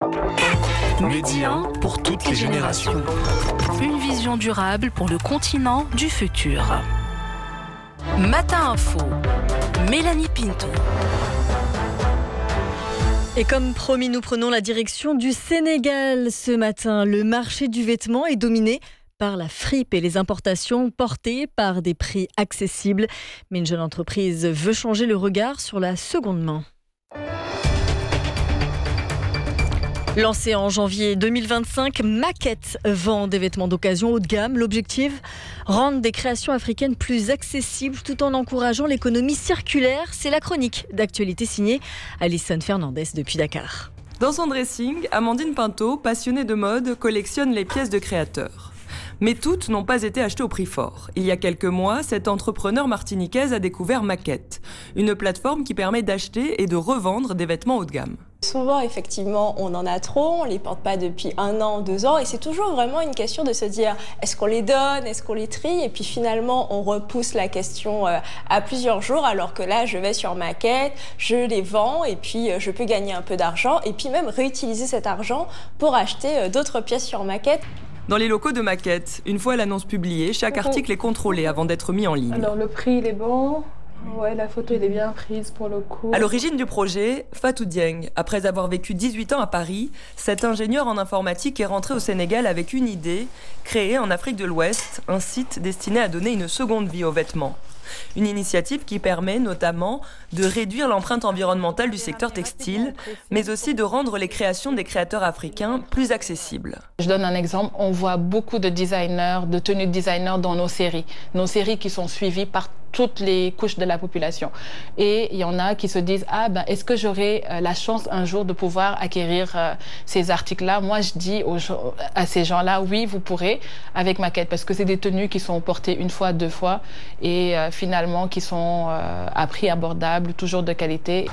Médian pour toutes les générations. Une vision durable pour le continent du futur. Matin Info, Mélanie Pinto. Et comme promis, nous prenons la direction du Sénégal ce matin. Le marché du vêtement est dominé par la fripe et les importations portées par des prix accessibles. Mais une jeune entreprise veut changer le regard sur la seconde main. Lancé en janvier 2025, Maquette vend des vêtements d'occasion haut de gamme. L'objectif, rendre des créations africaines plus accessibles tout en encourageant l'économie circulaire. C'est la chronique d'actualité signée Alison Fernandez depuis Dakar. Dans son dressing, Amandine Pinto, passionnée de mode, collectionne les pièces de créateurs. Mais toutes n'ont pas été achetées au prix fort. Il y a quelques mois, cette entrepreneur martiniquaise a découvert Maquette, une plateforme qui permet d'acheter et de revendre des vêtements haut de gamme. Souvent, effectivement, on en a trop, on ne les porte pas depuis 1 an, 2 ans, et c'est toujours vraiment une question de se dire, est-ce qu'on les donne, est-ce qu'on les trie, et puis finalement, on repousse la question à plusieurs jours, alors que là, je vais sur Maquette, je les vends, et puis je peux gagner un peu d'argent, et puis même réutiliser cet argent pour acheter d'autres pièces sur Maquette. Dans les locaux de Maquette, une fois l'annonce publiée, chaque article est contrôlé avant d'être mis en ligne. Alors le prix, il est bon. Ouais, la photo, elle est bien prise pour le coup. À l'origine du projet, Fatou Dieng, après avoir vécu 18 ans à Paris, cet ingénieur en informatique est rentré au Sénégal avec une idée, créer en Afrique de l'Ouest un site destiné à donner une seconde vie aux vêtements. Une initiative qui permet notamment de réduire l'empreinte environnementale du secteur textile, mais aussi de rendre les créations des créateurs africains plus accessibles. Je donne un exemple, on voit beaucoup de designers, de tenues de designers dans nos séries qui sont suivies par toutes les couches de la population. Et il y en a qui se disent, est-ce que j'aurai la chance un jour de pouvoir acquérir ces articles-là? Moi, je dis à ces gens-là, oui, vous pourrez avec Maquette, parce que c'est des tenues qui sont portées 1 fois, 2 fois, et finalement qui sont à prix abordable, toujours de qualité.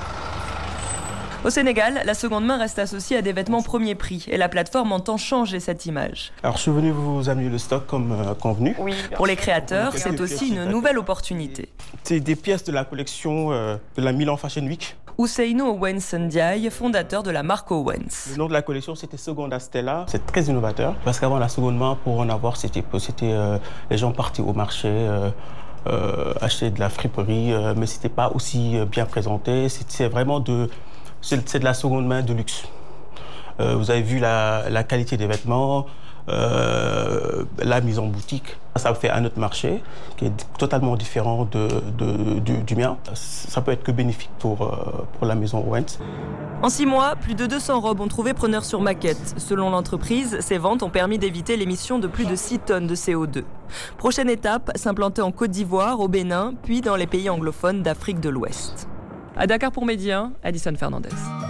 Au Sénégal, la seconde main reste associée à des vêtements premier prix et la plateforme entend changer cette image. Alors je suis venu vous amener le stock comme convenu. Oui. Pour les créateurs, c'est aussi une nouvelle opportunité. C'est des pièces de la collection de la Milan Fashion Week. Ousseynou Owens Ndiaye, fondateur de la marque Owens. Le nom de la collection, c'était Seconda Stella. C'est très innovateur parce qu'avant la seconde main, pour en avoir, c'était les gens partaient au marché, acheter de la friperie, mais c'était pas aussi bien présenté. C'est vraiment c'est de la seconde main de luxe. Vous avez vu la qualité des vêtements, la mise en boutique. Ça fait un autre marché qui est totalement différent du mien. Ça peut être que bénéfique pour la maison Owens. En 6 mois, plus de 200 robes ont trouvé preneur sur Maquette. Selon l'entreprise, ces ventes ont permis d'éviter l'émission de plus de 6 tonnes de CO2. Prochaine étape, s'implanter en Côte d'Ivoire, au Bénin, puis dans les pays anglophones d'Afrique de l'Ouest. À Dakar pour Médian, Alison Fernandez.